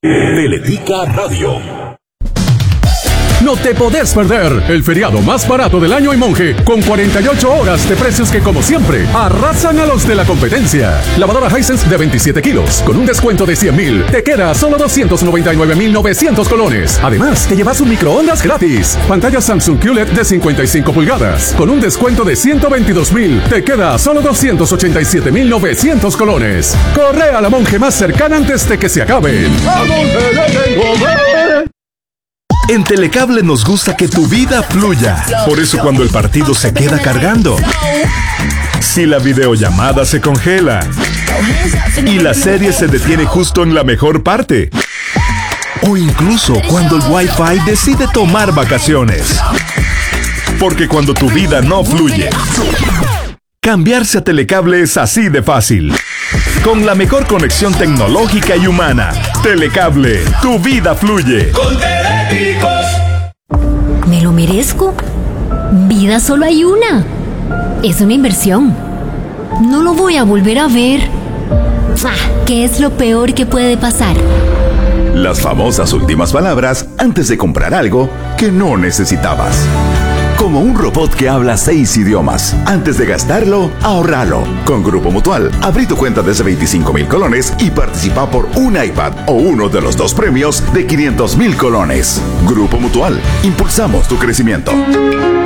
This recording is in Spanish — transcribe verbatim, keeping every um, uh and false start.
Teletica Radio. No te podés perder el feriado más barato del año en Monje, con cuarenta y ocho horas de precios que, como siempre, arrasan a los de la competencia. Lavadora Hisense de veintisiete kilos, con un descuento de cien mil, te queda a solo doscientos noventa y nueve mil novecientos colones. Además, te llevas un microondas gratis. Pantalla Samsung Q L E D de cincuenta y cinco pulgadas, con un descuento de ciento veintidós mil, te queda a solo doscientos ochenta y siete mil novecientos colones. Corre a la Monje más cercana antes de que se acaben. En Telecable nos gusta que tu vida fluya. Por eso cuando el partido se queda cargando, si la videollamada se congela y la serie se detiene justo en la mejor parte, o incluso cuando el Wi-Fi decide tomar vacaciones. Porque cuando tu vida no fluye, cambiarse a Telecable es así de fácil. Con la mejor conexión tecnológica y humana. Telecable, tu vida fluye. Con Teléticos. ¿Me lo merezco? Vida solo hay una. Es una inversión. No lo voy a volver a ver. ¿Qué es lo peor que puede pasar? Las famosas últimas palabras antes de comprar algo que no necesitabas. Como un robot que habla seis idiomas. Antes de gastarlo, ahorralo. Con Grupo Mutual, abrí tu cuenta desde veinticinco mil colones y participa por un iPad o uno de los dos premios de quinientos mil colones. Grupo Mutual, impulsamos tu crecimiento.